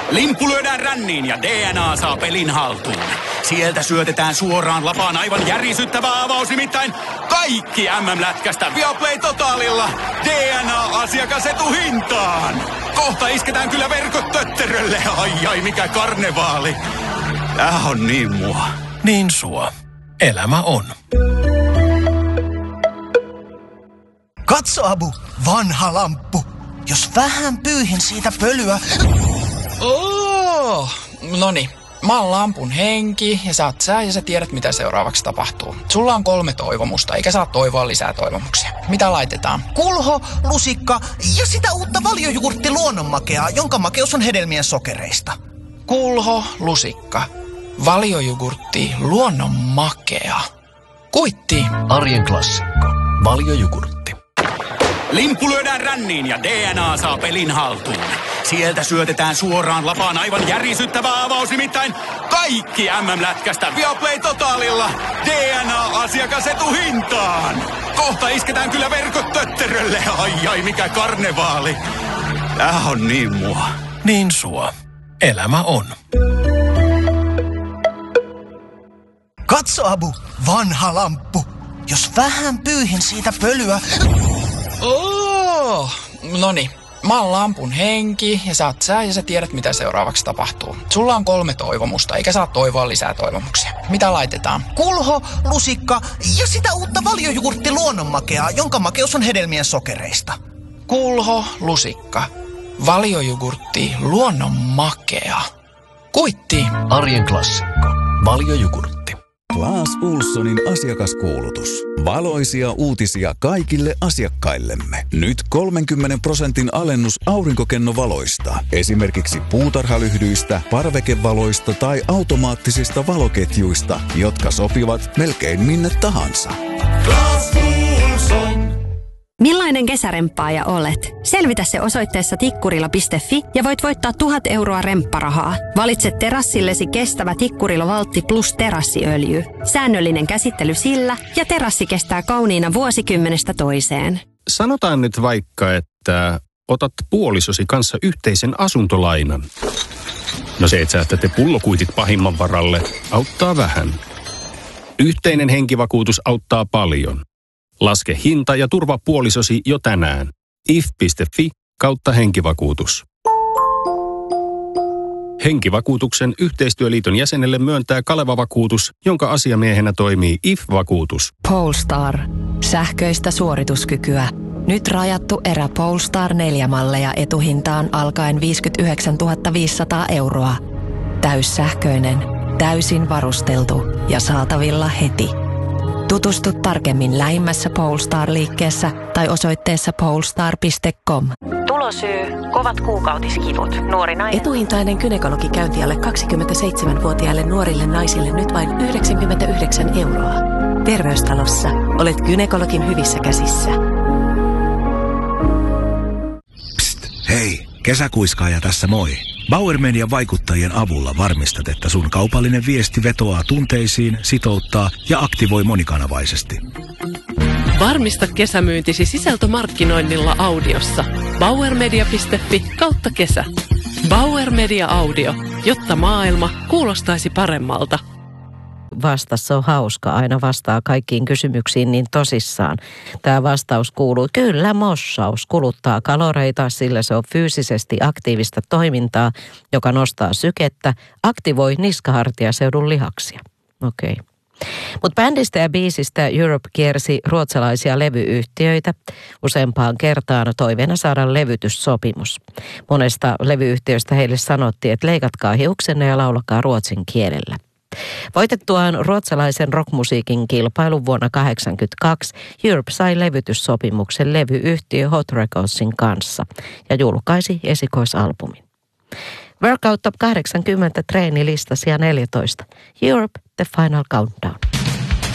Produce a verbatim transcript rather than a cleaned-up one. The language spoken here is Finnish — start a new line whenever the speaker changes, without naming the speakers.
Limppu lyödään ränniin ja D N A saa pelin haltuun. Sieltä syötetään suoraan lapaan aivan järisyttävä avaus, nimittäin kaikki M M-lätkästä Viaplay Totalilla D N A-asiakasetu hintaan. Kohta isketään kyllä verkot tötterölle. Ai ai, mikä karnevaali. Tää on niin mua.
Niin sua. Elämä on.
Katso, Abu, vanha lamppu. Jos vähän pyyhin siitä pölyä...
Oh, noni. Mä oon lampun henki ja sä oot sä ja sä tiedät mitä seuraavaksi tapahtuu. Sulla on kolme toivomusta eikä saa toivoa lisää toivomuksia. Mitä laitetaan?
Kulho, lusikka ja sitä uutta valjojugurtti luonnonmakeaa, jonka makeus on hedelmien sokereista.
Kulho, lusikka, valjojugurtti, luonnonmakea. Kuitti.
Arjen klassikko. Valjojugurtti.
Limppu lyödään ränniin ja D N A saa pelin haltuun. Sieltä syötetään suoraan lapaan aivan järisyttävä avaus, nimittäin kaikki M M-lätkästä Viaplay Totalilla D N A-asiakasetu hintaan. Kohta isketään kyllä verkot tötterölle. Ai ai, mikä karnevaali. Tää on niin mua.
Niin sua. Elämä on.
Katso, Abu, vanha lamppu. Jos vähän pyyhin siitä pölyä...
Oh, noni. Mä oon lampun henki ja sä oot sä ja sä tiedät mitä seuraavaksi tapahtuu. Sulla on kolme toivomusta eikä saa toivoa lisää toivomuksia. Mitä laitetaan?
Kulho, lusikka ja sitä uutta valjojugurtti luonnonmakeaa, jonka makeus on hedelmien sokereista.
Kulho, lusikka, valjojugurtti, luonnonmakea. Kuitti.
Arjen klassikko. Valjojugurtti.
Clas Ohlsonin asiakaskuulutus. Valoisia uutisia kaikille asiakkaillemme. Nyt kolmenkymmenen prosentin alennus aurinkokennovaloista. Esimerkiksi puutarhalyhdyistä, parvekevaloista tai automaattisista valoketjuista, jotka sopivat melkein minne tahansa.
Clas Ohlson.
Millainen kesäremppaaja olet? Selvitä se osoitteessa tikkurila piste fi ja voit voittaa tuhat euroa rempparahaa. Valitse terassillesi kestävä Tikkurila Valtti Plus terassiöljy. Säännöllinen käsittely sillä ja terassi kestää kauniina vuosikymmenestä toiseen.
Sanotaan nyt vaikka, että otat puolisosi kanssa yhteisen asuntolainan. No se, että säästätte pullokuitit pahimman varalle, auttaa vähän. Yhteinen henkivakuutus auttaa paljon. Laske hinta ja turva puolisosi jo tänään. if piste fi kautta henkivakuutus. Henkivakuutuksen yhteistyöliiton jäsenelle myöntää Kaleva-vakuutus, jonka asiamiehenä toimii I F-vakuutus.
Polestar. Sähköistä suorituskykyä. Nyt rajattu erä Polestar neljä malleja etuhintaan alkaen viisikymmentäyhdeksäntuhatta viisisataa euroa. Täyssähköinen, täysin varusteltu ja saatavilla heti. Tutustu tarkemmin lähimmässä Polestar-liikkeessä tai osoitteessa polestar piste com.
Tulosyy, kovat kuukautiskivut, nuori nainen.
Etuhintainen gynekologikäynti alle kaksikymmentäseitsemänvuotiaille nuorille naisille nyt vain yhdeksänkymmentäyhdeksän euroa. Terveystalossa olet gynekologin hyvissä käsissä.
Psst, hei, kesäkuiskaaja tässä moi. Bauer Median vaikuttajien avulla varmistat, että sun kaupallinen viesti vetoaa tunteisiin, sitouttaa ja aktivoi monikanavaisesti.
Varmista kesämyyntisi sisältömarkkinoinnilla audiossa. bauermedia piste fi kautta kesä. Bauer Media Audio, jotta maailma kuulostaisi paremmalta.
Vastassa on hauska, aina vastaa kaikkiin kysymyksiin niin tosissaan. Tämä vastaus kuuluu, kyllä mossaus kuluttaa kaloreita, sillä se on fyysisesti aktiivista toimintaa, joka nostaa sykettä, aktivoi niskahartiaseudun lihaksia. Okei. Okay. Mutta bändistä ja biisistä Europe kiersi ruotsalaisia levyyhtiöitä useampaan kertaan toiveena saada levytyssopimus. Monesta levyyhtiöstä heille sanottiin, että leikatkaa hiuksenne ja laulakaa ruotsin kielellä. Voitettuaan ruotsalaisen rockmusiikin kilpailun vuonna tuhatyhdeksänsataakahdeksankymmentäkaksi Europe sai levytyssopimuksen levyyhtiö Hot Recordsin kanssa ja julkaisi esikoisalbumin. Workout Top kahdeksankymmentä treenilista sija neljätoista. Europe, The Final Countdown.